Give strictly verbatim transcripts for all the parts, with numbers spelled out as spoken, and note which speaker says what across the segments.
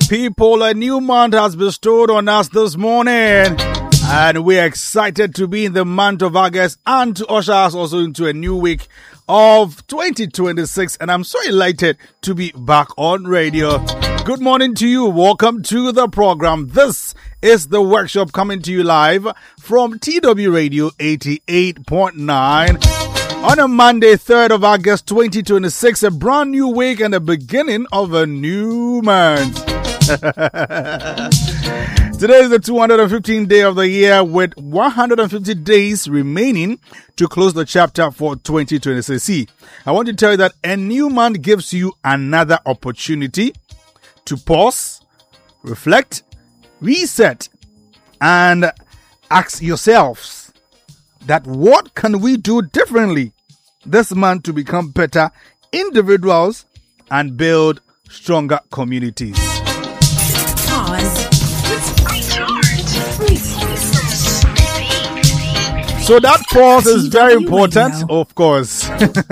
Speaker 1: people, a new month has bestowed on us this morning, and we're excited to be in the month of August and to usher us also into a new week of twenty twenty-six. And I'm so elated to be back on radio. Good morning to you. Welcome to the program. This is the workshop coming to you live from T W Radio eighty-eight point nine. On a Monday, third of August twenty twenty-six, a brand new week and the beginning of a new month. Today is the two hundred fifteenth day of the year with one hundred fifty days remaining to close the chapter for twenty twenty-six. See, I want to tell you that a new month gives you another opportunity to pause, reflect, reset, and ask yourselves that what can we do differently this month to become better individuals and build stronger communities.
Speaker 2: Pause.
Speaker 1: So that pause is very important, of course.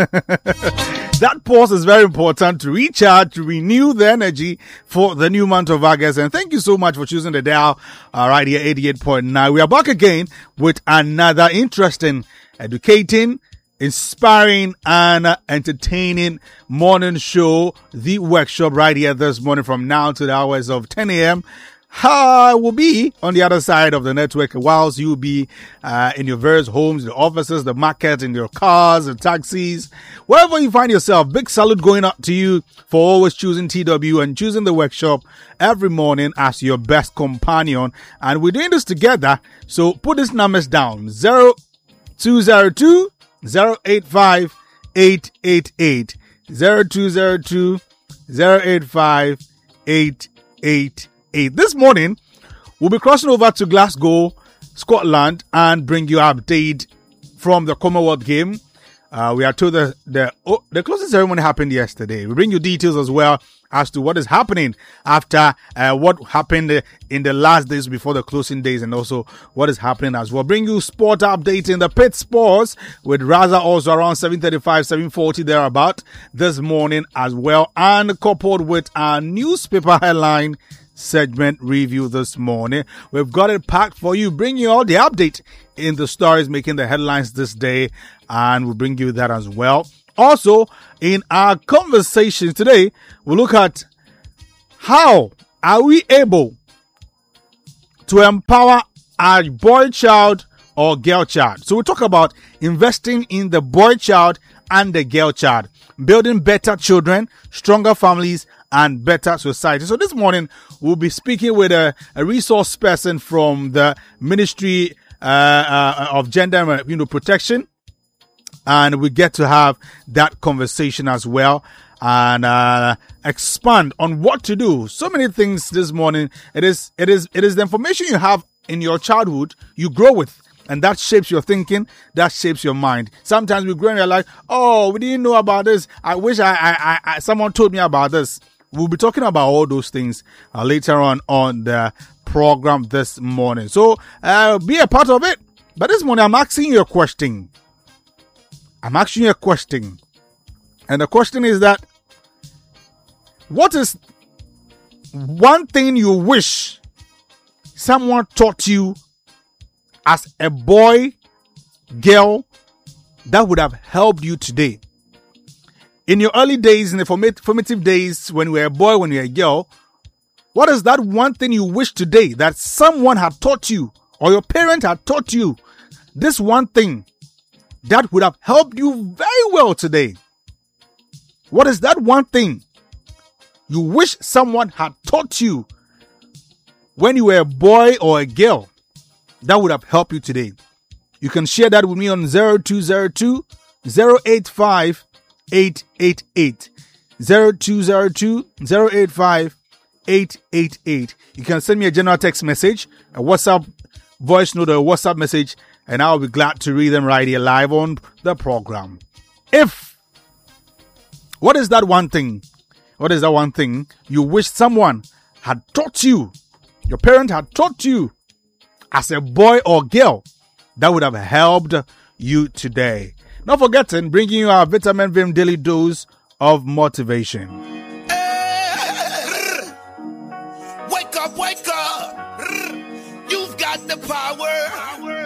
Speaker 1: That pause is very important to recharge, to renew the energy for the new month of August. And thank you so much for choosing the dial uh, right here, eighty-eight point nine. We are back again with another interesting, educating, inspiring, and uh, entertaining morning show, The Workshop, right here this morning from now to the hours of ten a.m. I will be on the other side of the network whilst you be uh, in your various homes, the offices, the market, in your cars, the taxis, wherever you find yourself. Big salute going out to you for always choosing T W and choosing the workshop every morning as your best companion. And we're doing this together, so put these numbers down: zero two zero two zero eight five eight eight eight, zero two zero two zero eight five eight eight eight. This morning, we'll be crossing over to Glasgow, Scotland, and bring you an update from the Commonwealth game. Uh, we are told that the, oh, the closing ceremony happened yesterday. We bring you details as well as to what is happening after uh, what happened in the last days before the closing days, and also what is happening as well. Bring you sport update in the pit sports with Raza also around seven thirty-five, seven forty thereabout this morning as well, and coupled with our newspaper headline segment review this morning. We've got it packed for you, bring you all the update in the stories making the headlines this day, and we'll bring you that as well. Also, in our conversation today, we'll look at how are we able to empower our boy child or girl child. So we'll talk about investing in the boy child and the girl child, building better children, stronger families, and better society. So this morning, we'll be speaking with a, a resource person from the Ministry uh, uh, of Gender and you know, Protection. And we get to have that conversation as well and uh, expand on what to do. So many things this morning. It is, it is, it is the information you have in your childhood you grow with. And that shapes your thinking, that shapes your mind. Sometimes we grow and you're like, oh, we didn't know about this. I wish I, I, I someone told me about this. We'll be talking about all those things uh, later on on the program this morning. So uh, be a part of it. But this morning, I'm asking you a question. I'm asking you a question. And the question is that, what is one thing you wish someone taught you as a boy, girl, that would have helped you today? In your early days, in the formative days, when you were a boy, when you were a girl, what is that one thing you wish today that someone had taught you or your parent had taught you? This one thing that would have helped you very well today. What is that one thing you wish someone had taught you when you were a boy or a girl that would have helped you today? You can share that with me on zero two zero two zero eight five eight eight eight, zero two zero two zero eight five eight eight eight. You can send me a general text message, a WhatsApp voice note, or a WhatsApp message, and I'll be glad to read them right here live on the program. If, what is that one thing? What is that one thing you wish someone had taught you, your parent had taught you as a boy or girl that would have helped you today? Not forgetting, bringing you our Vitamin Vim Daily Dose of Motivation.
Speaker 3: Wake up, wake up. You've got the power.